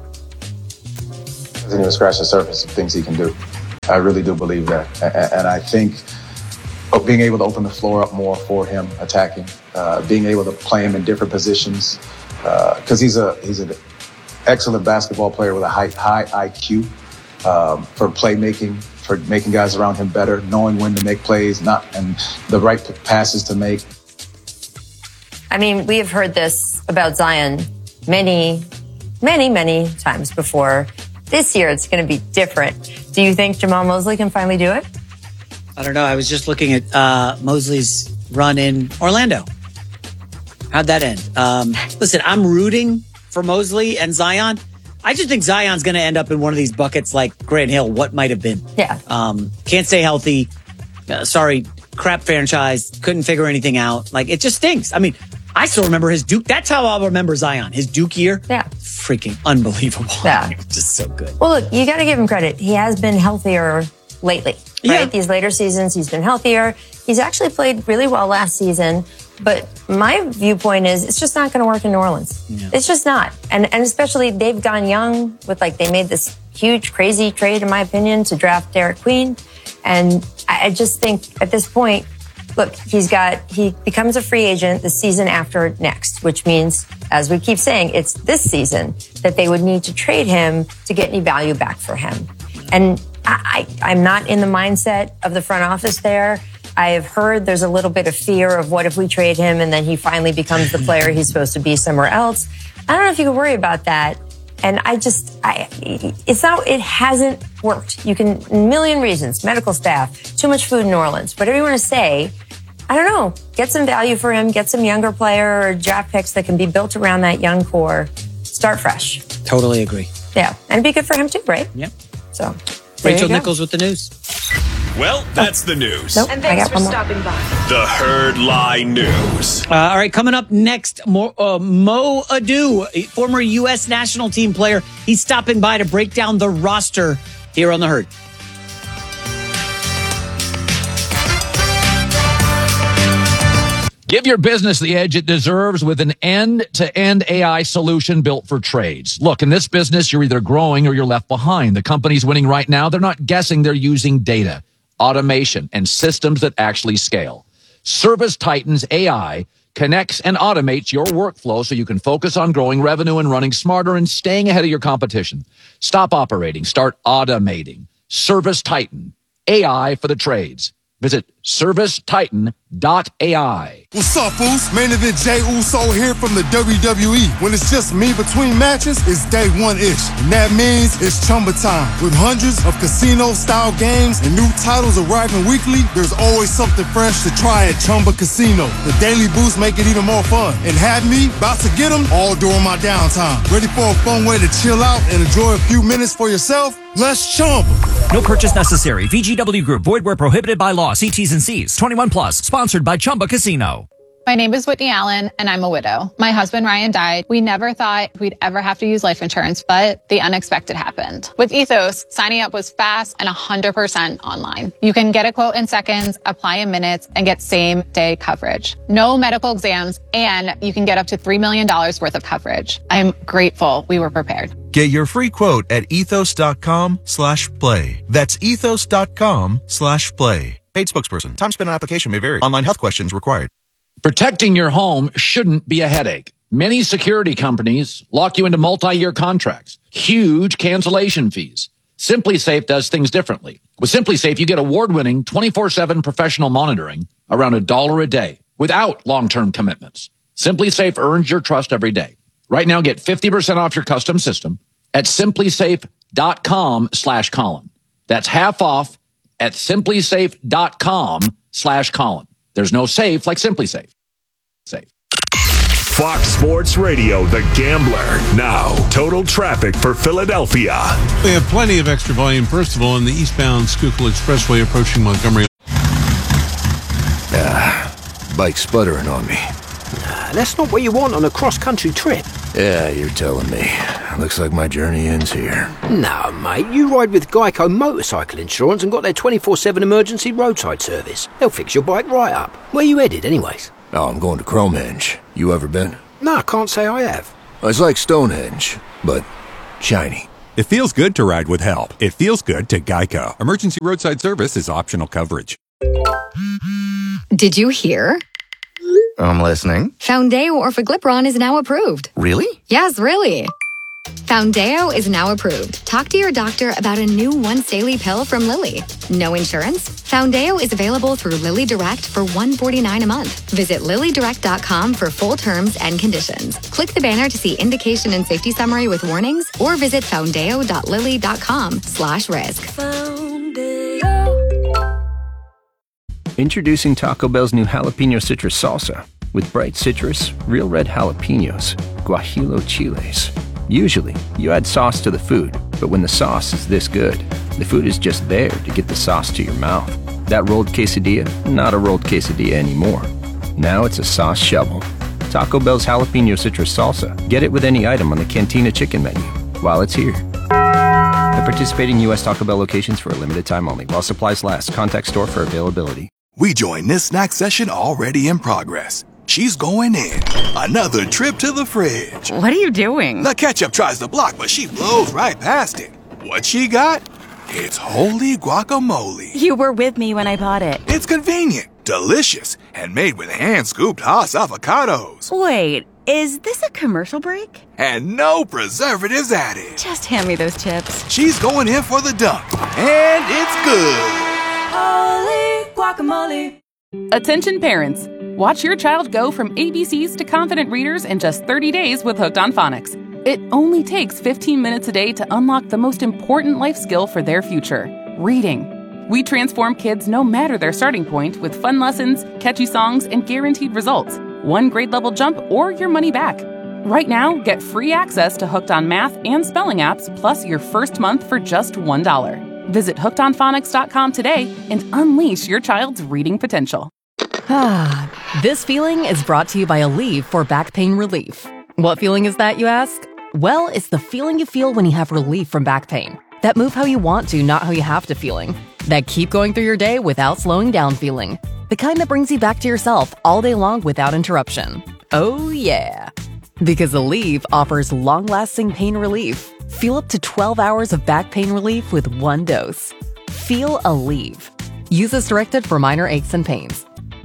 Doesn't even scratch the surface of things he can do. I really do believe that. And I think of being able to open the floor up more for him attacking, uh, being able to play him in different positions, because uh, he's a he's an excellent basketball player with a high, high I Q um, for playmaking, for making guys around him better, knowing when to make plays, not and the right passes to make. I mean, we have heard this about Zion many, many, many times before. This year, it's going to be different. Do you think Jamal Mosley can finally do it? I don't know. I was just looking at uh, Mosley's run in Orlando. How'd that end? Um, listen, I'm rooting for Mosley and Zion. I just think Zion's going to end up in one of these buckets like Grant Hill, what might have been. Yeah. Um, can't stay healthy. Uh, sorry, crap franchise. Couldn't figure anything out. Like, it just stinks. I mean, I still remember his Duke. That's how I'll remember Zion. His Duke year. Yeah. Freaking unbelievable. Yeah. Just so good. Well, look, you got to give him credit. He has been healthier lately, right? Yeah. These later seasons, he's been healthier. He's actually played really well last season. But my viewpoint is it's just not going to work in New Orleans. Yeah. It's just not. And and especially they've gone young with like they made this huge, crazy trade, in my opinion, to draft Derek Queen. And I, I just think at this point, look, he's got, he becomes a free agent the season after next, which means, as we keep saying, it's this season that they would need to trade him to get any value back for him. And I, I, I'm not in the mindset of the front office there. I have heard there's a little bit of fear of what if we trade him and then he finally becomes the player he's supposed to be somewhere else. I don't know if you can worry about that. And I just, I, it's not, it hasn't worked. You can, a million reasons, medical staff, too much food in New Orleans, whatever you want to say. I don't know, get some value for him, get some younger player or draft picks that can be built around that young core. Start fresh. Totally agree. Yeah. And it'd be good for him too, right? Yep. So, there Rachel you go. Nichols with the news. Well, that's the news. Nope, And I thanks got for one more. stopping by. The Herd Lie News. Uh, all right, coming up next, Mo, uh, Mo Adu, a former U S national team player. He's stopping by to break down the roster here on The Herd. Give your business the edge it deserves with an end-to-end A I solution built for trades. Look, in this business, you're either growing or you're left behind. The companies winning right now, they're not guessing, they're using data, automation, and systems that actually scale. Service Titan's A I connects and automates your workflow so you can focus on growing revenue and running smarter and staying ahead of your competition. Stop operating, start automating. Service Titan, A I for the trades. Visit service titan dot A I. What's up, Foos? Main event Jay Uso here from the W W E. When it's just me between matches, it's day one-ish. And that means it's Chumba time. With hundreds of casino-style games and new titles arriving weekly, there's always something fresh to try at Chumba Casino. The daily boosts make it even more fun. And have me about to get them all during my downtime. Ready for a fun way to chill out and enjoy a few minutes for yourself? Let's Chumba. No purchase necessary. V G W Group. Void where prohibited by law. See T's and C's. twenty-one plus. Sponsored by Chumba Casino. My name is Whitney Allen, and I'm a widow. My husband, Ryan, died. We never thought we'd ever have to use life insurance, but the unexpected happened. With Ethos, signing up was fast and one hundred percent online. You can get a quote in seconds, apply in minutes, and get same-day coverage. No medical exams, and you can get up to three million dollars worth of coverage. I'm grateful we were prepared. Get your free quote at ethos.com slash play. That's ethos.com slash play. Paid spokesperson. Time spent on application may vary. Online health questions required. Protecting your home shouldn't be a headache. Many security companies lock you into multi-year contracts, huge cancellation fees. SimpliSafe does things differently. With SimpliSafe, you get award-winning twenty-four seven professional monitoring around a dollar a day without long-term commitments. SimpliSafe earns your trust every day. Right now, get fifty percent off your custom system at simplysafe.com slash Colin. That's half off at simplysafe.com slash Colin. There's no safe like SimpliSafe. Safe. Fox Sports Radio, The Gambler. Now, total traffic for Philadelphia. We have plenty of extra volume, first of all, in the eastbound Schuylkill Expressway approaching Montgomery. Ah, bike sputtering on me. Nah, that's not what you want on a cross-country trip. Yeah, you're telling me. Looks like my journey ends here. No, mate, you ride with Geico Motorcycle Insurance and got their twenty-four seven emergency roadside service. They'll fix your bike right up. Where you headed, anyways? Oh, I'm going to Cromehenge. You ever been? No, I can't say I have. It's like Stonehenge, but shiny. It feels good to ride with help. It feels good to Geico. Emergency roadside service is optional coverage. Did you hear? I'm listening. Foundeo Orforglipron is now approved. Really? Yes, really. Foundeo is now approved. Talk to your doctor about a new once-daily pill from Lilly. No insurance? Foundeo is available through Lilly Direct for one hundred forty-nine dollars a month. Visit lilly direct dot com for full terms and conditions. Click the banner to see indication and safety summary with warnings, or visit foundeo dot lilly dot com slash risk. Introducing Taco Bell's new jalapeno citrus salsa with bright citrus, real red jalapenos, guajillo chiles. Usually, you add sauce to the food, but when the sauce is this good, the food is just there to get the sauce to your mouth. That rolled quesadilla, not a rolled quesadilla anymore. Now it's a sauce shovel. Taco Bell's jalapeno citrus salsa. Get it with any item on the Cantina chicken menu while it's here. At participating U S Taco Bell locations for a limited time only. While supplies last, contact store for availability. We join this snack session already in progress. She's going in. Another trip to the fridge. What are you doing? The ketchup tries to block, but she blows right past it. What she got? It's holy guacamole. You were with me when I bought it. It's convenient, delicious, and made with hand-scooped Haas avocados. Wait, is this a commercial break? And no preservatives added. Just hand me those chips. She's going in for the dunk, and it's good. Holy guacamole. Attention parents. Watch your child go from A B Cs to confident readers in just thirty days with Hooked on Phonics. It only takes fifteen minutes a day to unlock the most important life skill for their future, reading. We transform kids no matter their starting point with fun lessons, catchy songs, and guaranteed results. One grade level jump or your money back. Right now, get free access to Hooked on Math and Spelling apps plus your first month for just one dollar. Visit hooked on phonics dot com today and unleash your child's reading potential. Ah, this feeling is brought to you by Aleve for back pain relief. What feeling is that, you ask? Well, it's the feeling you feel when you have relief from back pain. That move how you want to, not how you have to feeling. That keep going through your day without slowing down feeling. The kind that brings you back to yourself all day long without interruption. Oh yeah. Because Aleve offers long-lasting pain relief. Feel up to twelve hours of back pain relief with one dose. Feel Aleve. Use as directed for minor aches and pains.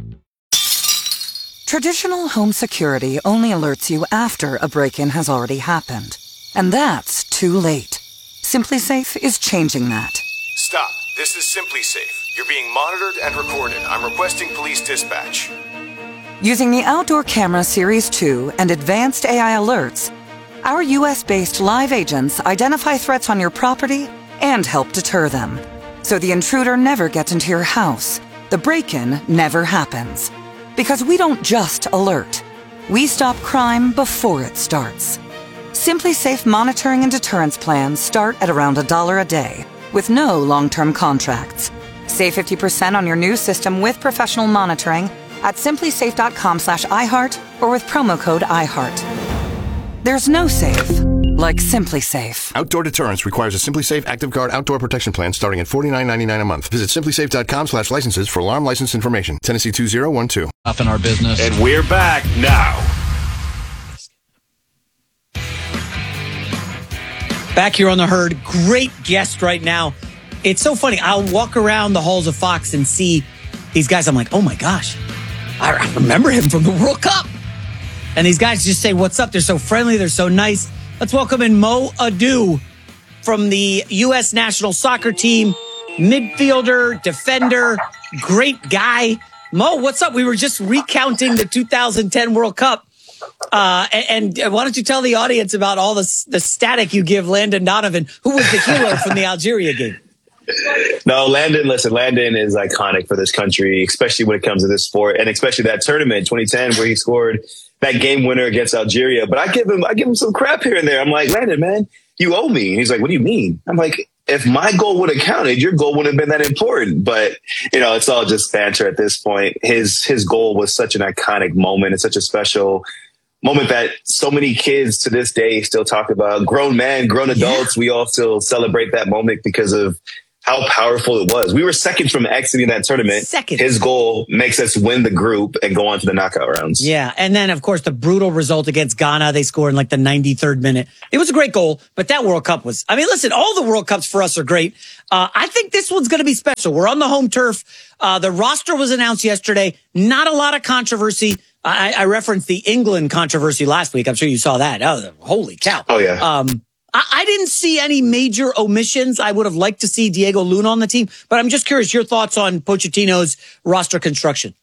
Traditional home security only alerts you after a break-in has already happened. And that's too late. SimpliSafe is changing that. Stop. This is SimpliSafe. You're being monitored and recorded. I'm requesting police dispatch. Using the Outdoor Camera Series two and advanced A I alerts, our U S-based live agents identify threats on your property and help deter them. So the intruder never gets into your house. The break-in never happens. Because we don't just alert. We stop crime before it starts. SimpliSafe monitoring and deterrence plans start at around a dollar a day, with no long-term contracts. Save fifty percent on your new system with professional monitoring at simplysafe dot com slash iHeart or with promo code iHeart. There's no safe like SimpliSafe. Outdoor deterrence requires a SimpliSafe Active Guard outdoor protection plan starting at forty-nine ninety-nine a month. Visit simplysafe dot com slash licenses for alarm license information. Tennessee two zero one two. Up in our business. And we're back now. Back here on the Herd, great guest right now. It's so funny. I'll walk around the halls of Fox and see these guys. I'm like, oh my gosh, I remember him from the World Cup. And these guys just say, what's up? They're so friendly. They're so nice. Let's welcome in Mo Adu from the U S national soccer team, midfielder, defender, great guy. Mo, what's up? We were just recounting the two thousand ten World Cup. Uh, and, and why don't you tell the audience about all the, the static you give Landon Donovan, who was the hero from the Algeria game? No, Landon, listen, Landon is iconic for this country, especially when it comes to this sport, and especially that tournament, twenty ten, where he scored that game winner against Algeria. But I give him, I give him some crap here and there. I'm like, Landon, man, you owe me. And he's like, what do you mean? I'm like, if my goal would have counted, your goal wouldn't have been that important. But, you know, it's all just banter at this point. His, his goal was such an iconic moment. It's such a special moment that so many kids to this day still talk about. Grown men, grown adults, yeah. We all still celebrate that moment because of how powerful it was. We were second from exiting that tournament. Second. His goal makes us win the group and go on to the knockout rounds. Yeah. And then, of course, the brutal result against Ghana. They scored in like the ninety-third minute. It was a great goal, but that World Cup was, I mean, listen, all the World Cups for us are great. Uh, I think this one's going to be special. We're on the home turf. Uh, the roster was announced yesterday. Not a lot of controversy. I, I referenced the England controversy last week. I'm sure you saw that. Oh, holy cow. Oh, yeah. Um, I didn't see any major omissions. I would have liked to see Diego Luna on the team, but I'm just curious your thoughts on Pochettino's roster construction.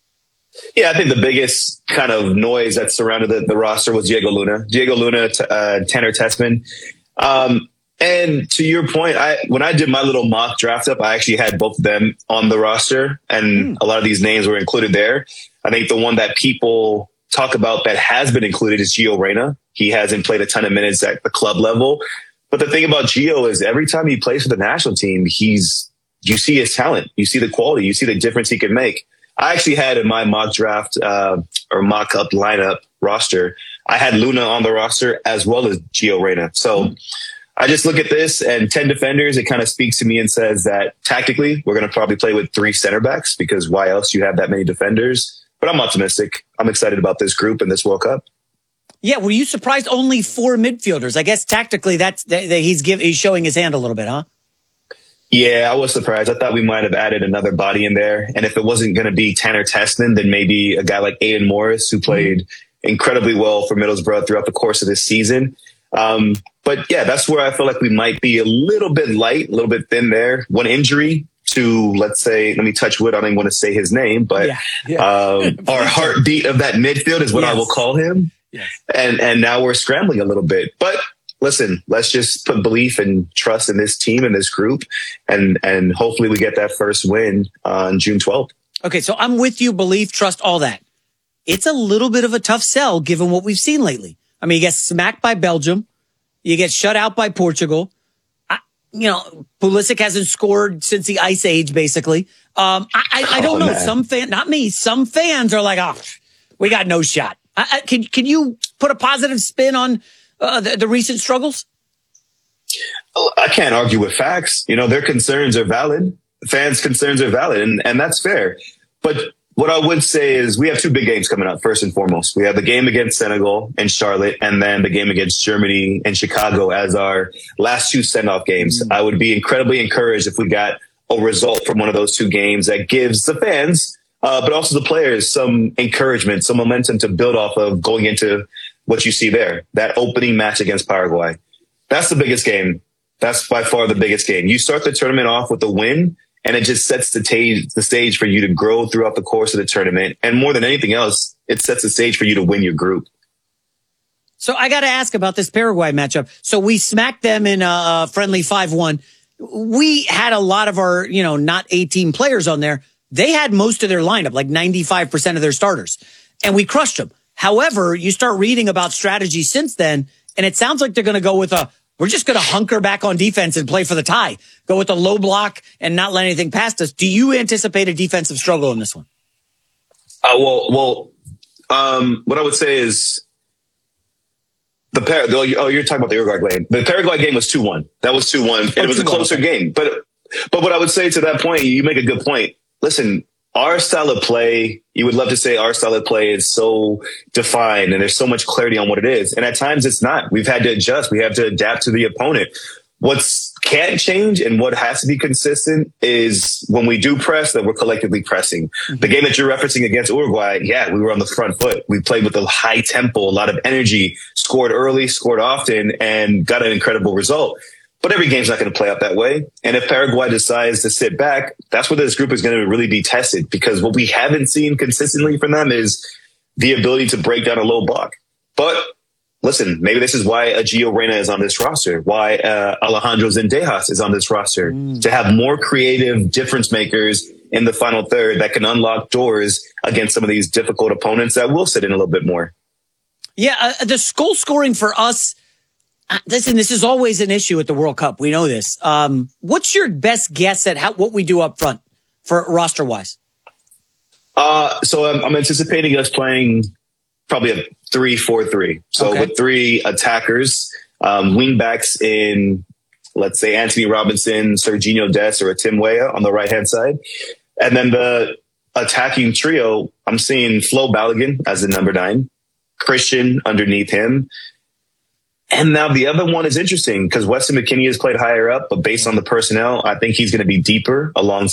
Yeah, I think the biggest kind of noise that surrounded the, the roster was Diego Luna. Diego Luna, uh, Tanner Tessman. Um, and to your point, I when I did my little mock draft up, I actually had both of them on the roster, and mm. a lot of these names were included there. I think the one that people talk about that has been included is Gio Reyna. He hasn't played a ton of minutes at the club level. But the thing about Gio is every time he plays for the national team, he's, you see his talent, you see the quality, you see the difference he can make. I actually had in my mock draft, uh, or mock up lineup roster, I had Luna on the roster as well as Gio Reyna. So mm-hmm. I just look at this and ten defenders. It kind of speaks to me and says that tactically we're going to probably play with three center backs because why else do you have that many defenders? But I'm optimistic. I'm excited about this group and this World Cup. Yeah, were you surprised only four midfielders? I guess tactically that's that, that he's give, he's showing his hand a little bit, huh? Yeah, I was surprised. I thought we might have added another body in there. And if it wasn't going to be Tanner Tessman, then maybe a guy like Aiden Morris, who played mm-hmm. incredibly well for Middlesbrough throughout the course of this season. Um, but yeah, that's where I feel like we might be a little bit light, a little bit thin there. One injury to, let's say, let me touch wood. I don't even want to say his name, but yeah, yeah. Um, our heartbeat of that midfield is what yes. I will call him. Yes. And and now we're scrambling a little bit. But listen, let's just put belief and trust in this team and this group, and and hopefully we get that first win on June twelfth. Okay, so I'm with you. Belief, trust, all that. It's a little bit of a tough sell given what we've seen lately. I mean, you get smacked by Belgium, you get shut out by Portugal. I, you know, Pulisic hasn't scored since the Ice Age, basically. Um, I, I, I don't oh, know. Man. Some fan, not me. Some fans are like, "Oh, we got no shot." I, I, can can you put a positive spin on uh, the, the recent struggles? I can't argue with facts. You know, their concerns are valid. Fans' concerns are valid, and, and that's fair. But what I would say is we have two big games coming up, first and foremost. We have the game against Senegal and Charlotte, and then the game against Germany and Chicago as our last two send-off games. Mm-hmm. I would be incredibly encouraged if we got a result from one of those two games that gives the fans Uh, but also the players some encouragement, some momentum to build off of going into what you see there, that opening match against Paraguay. That's the biggest game. That's by far the biggest game. You start the tournament off with a win, and it just sets the, t- the stage for you to grow throughout the course of the tournament. And more than anything else, it sets the stage for you to win your group. So I got to ask about this Paraguay matchup. So we smacked them in a friendly five one. We had a lot of our, you know, not A-team players on there. They had most of their lineup, like ninety-five percent of their starters, and we crushed them. However, you start reading about strategy since then, and it sounds like they're going to go with a, we're just going to hunker back on defense and play for the tie, go with a low block and not let anything past us. Do you anticipate a defensive struggle in this one? Uh, well, well, um, what I would say is the Par- oh, you're talking about the Uruguay game. The Paraguay game was two one. That was two one, and it was a closer game. But, but what I would say to that point, you make a good point. Listen, our style of play, you would love to say our style of play is so defined and there's so much clarity on what it is. And at times it's not. We've had to adjust. We have to adapt to the opponent. What's can't change and what has to be consistent is when we do press, that we're collectively pressing. Mm-hmm. The game that you're referencing against Uruguay, yeah, we were on the front foot. We played with a high tempo, a lot of energy, scored early, scored often, and got an incredible result. But every game's not going to play out that way. And if Paraguay decides to sit back, that's where this group is going to really be tested, because what we haven't seen consistently from them is the ability to break down a low block. But listen, maybe this is why a Gio Reyna is on this roster, why uh, Alejandro Zendejas is on this roster, mm. to have more creative difference makers in the final third that can unlock doors against some of these difficult opponents that will sit in a little bit more. Yeah, uh, the goal scoring for us, uh, listen, this is always an issue at the World Cup. We know this. Um, what's your best guess at how what we do up front for roster-wise? Uh, so I'm, I'm anticipating us playing probably a three four three. So Okay. with three attackers, um, wing backs in, let's say, Anthony Robinson, Serginho Dest, or a Tim Weah on the right-hand side. And then the attacking trio, I'm seeing Flo Balogun as the number nine, Christian underneath him. And now the other one is interesting because Weston McKennie has played higher up, but based on the personnel, I think he's going to be deeper alongside